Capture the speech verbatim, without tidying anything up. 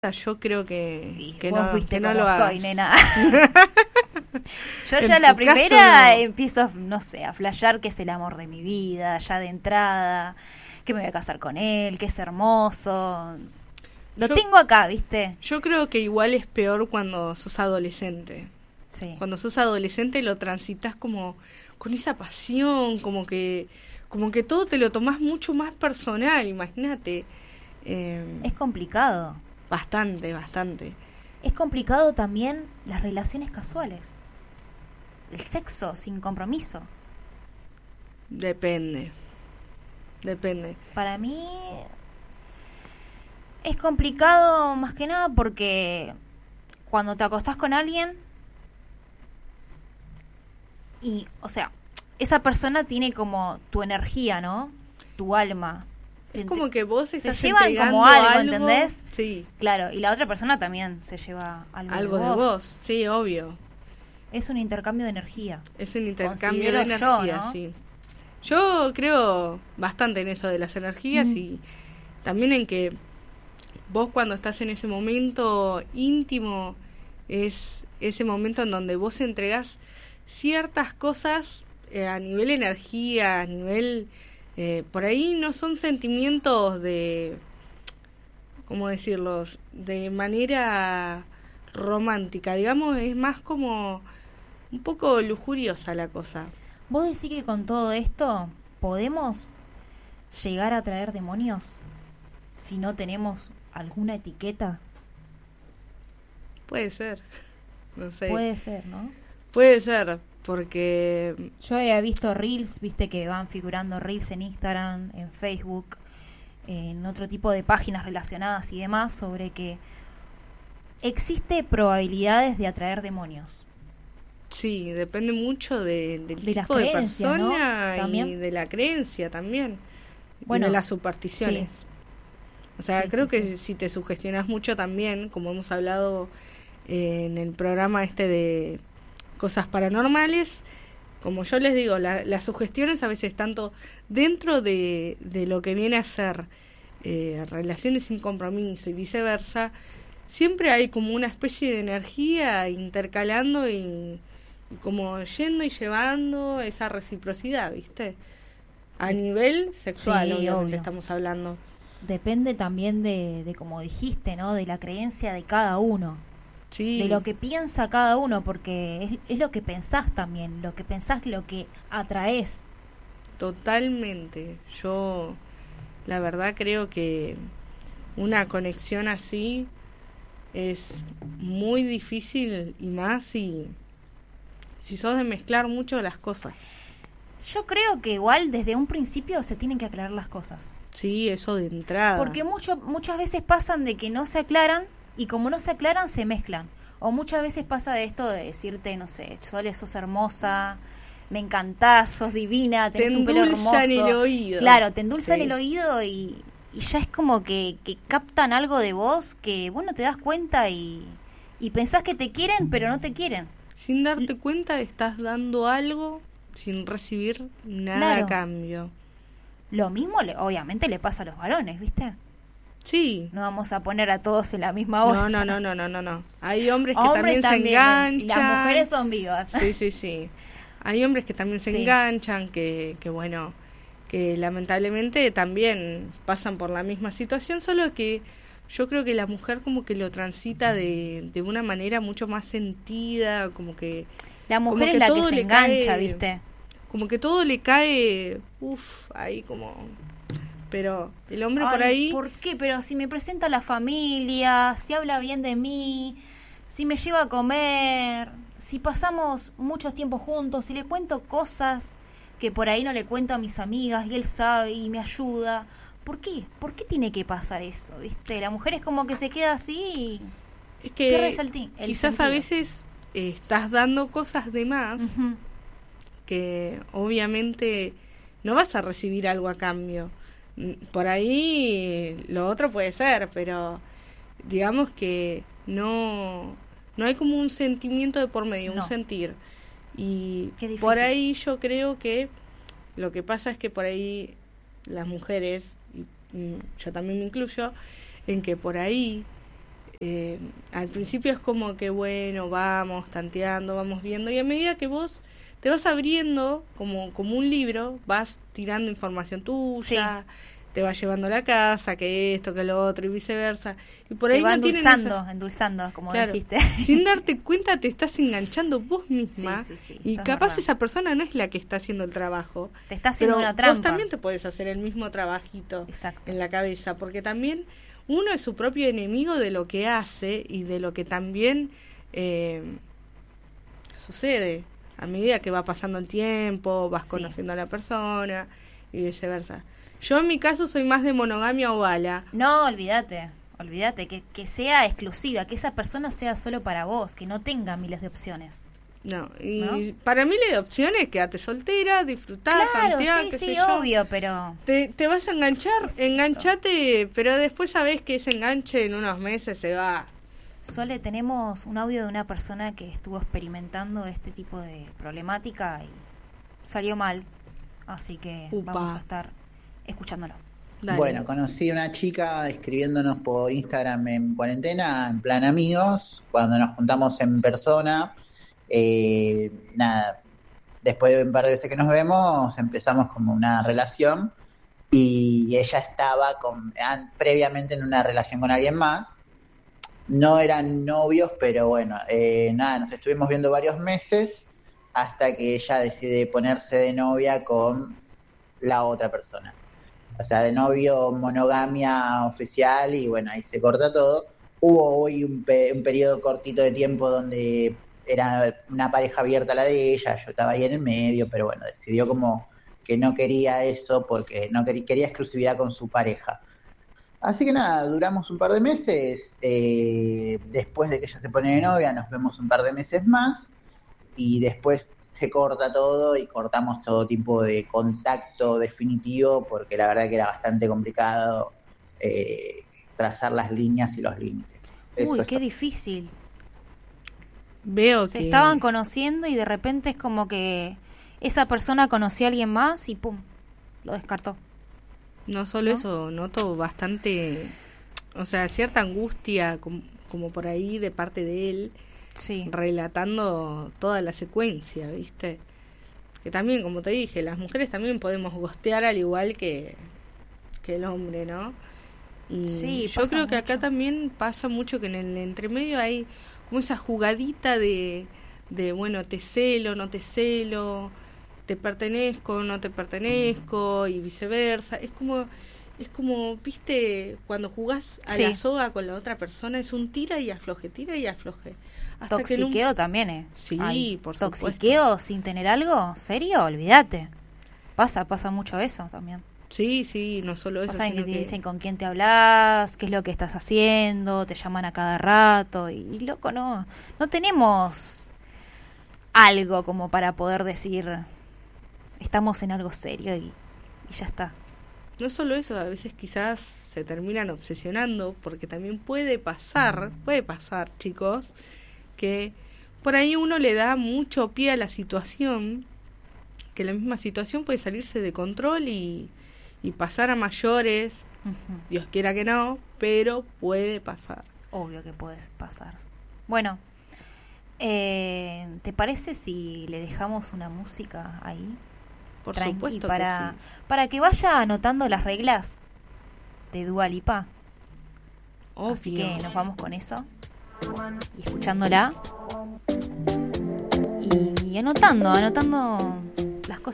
Yo creo que, Y que vos no, viste que no cómo lo soy, hagas. nena. Yo En ya la tu primera caso, no. empiezo, no sé, a flashear que es el amor de mi vida, ya de entrada, que me voy a casar con él, que es hermoso. Lo Yo- tengo acá, ¿viste? Yo creo que igual es peor cuando sos adolescente. Sí. Cuando sos adolescente lo transitas como con esa pasión, como que como que todo te lo tomás mucho más personal, imagínate. Eh, Es complicado. bastante, bastante. Es complicado también las relaciones casuales. El sexo sin compromiso. Depende. Depende. Para mí es complicado más que nada porque cuando te acostás con alguien y, o sea, esa persona tiene como tu energía, ¿no? Tu alma. Es como que vos se estás llevan entregando como algo, ¿entendés? Sí, Claro, y la otra persona también se lleva algo, algo de, de vos. vos. Sí, obvio. Es un intercambio de energía. Es un intercambio de Considero yo, energía, ¿no? sí. Yo creo bastante en eso de las energías Mm. y también en que vos cuando estás en ese momento íntimo es ese momento en donde vos entregás ciertas cosas eh, a nivel energía, a nivel... Eh, por ahí no son sentimientos de... ¿Cómo decirlos? De manera romántica, digamos, es más como un poco lujuriosa la cosa. ¿Vos decís que con todo esto podemos llegar a traer demonios si no tenemos alguna etiqueta? Puede ser, no sé. Puede ser, ¿no? Puede ser, porque Yo había visto reels, viste que van figurando reels en Instagram, en Facebook, en otro tipo de páginas relacionadas y demás, sobre que existe probabilidades de atraer demonios. sí, depende mucho de, del De las tipo de creencias, ¿no? persona y También. de la creencia también. Bueno, y de las supersticiones. O sea, Sí, creo sí, que sí. si te sugestionas mucho también, como hemos hablado eh, en el programa este de cosas paranormales, como yo les digo, la- las sugestiones a veces tanto dentro de, de lo que viene a ser eh, relaciones sin compromiso y viceversa, siempre hay como una especie de energía intercalando y, y como yendo y llevando esa reciprocidad, ¿viste? A nivel sexual, Sí, obviamente obvio. estamos hablando. Depende también de, de, como dijiste, ¿no? De la creencia de cada uno. Sí. De lo que piensa cada uno, porque es, es lo que pensás también. Lo que pensás, lo que atraes. Totalmente. Yo, la verdad, creo que una conexión así es muy difícil y más si, si sos de mezclar mucho las cosas. Yo creo que igual desde un principio se tienen que aclarar las cosas. Sí, eso de entrada. Porque mucho, muchas veces pasan de que no se aclaran y como no se aclaran se mezclan. O muchas veces pasa de esto de decirte, no sé, Sole, sos hermosa, me encantás, sos divina, tenés Te un pelo endulzan hermoso. el oído. Claro, te endulzan Sí. el oído y, y ya es como que, que captan algo de vos que vos no te das cuenta y, y pensás que te quieren, pero no te quieren. Sin darte cuenta estás dando algo sin recibir nada Claro. a cambio. Lo mismo, le, obviamente, le pasa a los varones, ¿viste? Sí. No vamos a poner a todos en la misma No, bolsa. no, no, no, no, no, no. Hay hombres que Hombres también, también, se y enganchan. las mujeres son vivas. Sí, sí, sí. Hay hombres que también se Sí. enganchan, que, que bueno, que lamentablemente también pasan por la misma situación, solo que yo creo que la mujer como que lo transita de, de una manera mucho más sentida, como que La como mujer que es la que todo se le engancha, cae- ¿viste? como que todo le cae, uff, ahí como... Pero el hombre por Ay, ahí... ¿por qué? Pero si me presenta a la familia, si habla bien de mí, si me lleva a comer, si pasamos mucho tiempo juntos, si le cuento cosas que por ahí no le cuento a mis amigas y él sabe y me ayuda. ¿Por qué? ¿Por qué tiene que pasar eso, viste? La mujer es como que se queda así y Es que pierdes el ti- el quizás sentido. a veces eh, estás dando cosas de más Ujú. que obviamente no vas a recibir algo a cambio. Mm, Por ahí lo otro puede ser, pero digamos que no no hay como un sentimiento de por medio, No. un sentir. Y Qué difícil. por ahí yo creo que lo que pasa es que por ahí las mujeres, y mm, yo también me incluyo, en que por ahí eh, al principio es como que bueno, vamos tanteando, vamos viendo, y a medida que vos te vas abriendo como, como un libro, vas tirando información tuya, sí. te vas llevando a la casa, que esto, que lo otro, y viceversa. Y por te ahí va no endulzando, esas... endulzando, como claro, dijiste. Sin darte cuenta te estás enganchando vos misma, sí, sí, sí, y capaz esa persona no es la que está haciendo el trabajo. Te está haciendo pero una trampa. Vos también te podés hacer el mismo trabajito Exacto. en la cabeza, porque también uno es su propio enemigo de lo que hace y de lo que también eh, sucede. A medida que va pasando el tiempo, vas sí. conociendo a la persona y viceversa. Yo en mi caso soy más de monogamia o bala. No, olvídate, olvídate, que, que sea exclusiva, que esa persona sea solo para vos, que no tenga miles de opciones. No, y ¿no? para mí la opción es quédate soltera, disfrutá, claro, tanteá, sí, qué sí, sé yo. obvio, pero... Te, te vas a enganchar, es enganchate, eso. Pero después sabés que ese enganche en unos meses se va... Sole, tenemos un audio de una persona que estuvo experimentando este tipo de problemática y salió mal, así que Upa. vamos a estar escuchándolo. Dale. Bueno, conocí a una chica escribiéndonos por Instagram en cuarentena, en plan amigos, cuando nos juntamos en persona, eh, nada, después de un par de veces que nos vemos, empezamos como una relación y ella estaba con, previamente en una relación con alguien más. No eran novios, pero bueno, eh, nada, nos estuvimos viendo varios meses hasta que ella decide ponerse de novia con la otra persona. O sea, de novio, monogamia oficial, y bueno, ahí se corta todo. Hubo hoy un, pe- un periodo cortito de tiempo donde era una pareja abierta la de ella, yo estaba ahí en el medio, pero bueno, decidió como que no quería eso porque no quería, quería exclusividad con su pareja. Así que nada, duramos un par de meses, eh, después de que ella se pone de novia nos vemos un par de meses más y después se corta todo y cortamos todo tipo de contacto definitivo porque la verdad que era bastante complicado eh, trazar las líneas y los límites. Uy, Eso qué es difícil. Veo se que... estaban conociendo y de repente es como que esa persona conocía a alguien más y pum, lo descartó. No solo ¿no? eso, noto bastante, o sea, cierta angustia como, como por ahí de parte de él, sí. relatando toda la secuencia, ¿viste? Que también, como te dije, las mujeres también podemos gostear al igual que, que el hombre, ¿no? Y sí, yo creo que mucho. acá también pasa mucho que en el entremedio hay como esa jugadita de, de bueno, te celo, no te celo, te pertenezco, no te pertenezco y viceversa. Es como, es como, viste, cuando jugás a sí. la soga con la otra persona, es un tira y afloje, tira y afloje. Hasta Toxiqueo que un... también, ¿eh? Sí, Ay, por supuesto. ¿Toxiqueo sin tener algo? ¿Serio? Olvídate. Pasa, pasa mucho eso también. Sí, sí, no solo eso. Pasa que te que... dicen con quién te hablas, qué es lo que estás haciendo, te llaman a cada rato y, y loco, no, no tenemos algo como para poder decir estamos en algo serio y, y ya está. No solo eso, a veces quizás se terminan obsesionando, porque también puede pasar, puede pasar, chicos, que por ahí uno le da mucho pie a la situación, que la misma situación puede salirse de control y, y pasar a mayores, uh-huh. Dios quiera que no, pero puede pasar. Obvio que puede pasar. Bueno, eh, ¿te parece si le dejamos una música ahí? Por Tranqui, supuesto para, que sí. Para que vaya anotando las reglas de Dua Lipa. Obvio. Así que nos vamos con eso y escuchándola y anotando, anotando las cosas.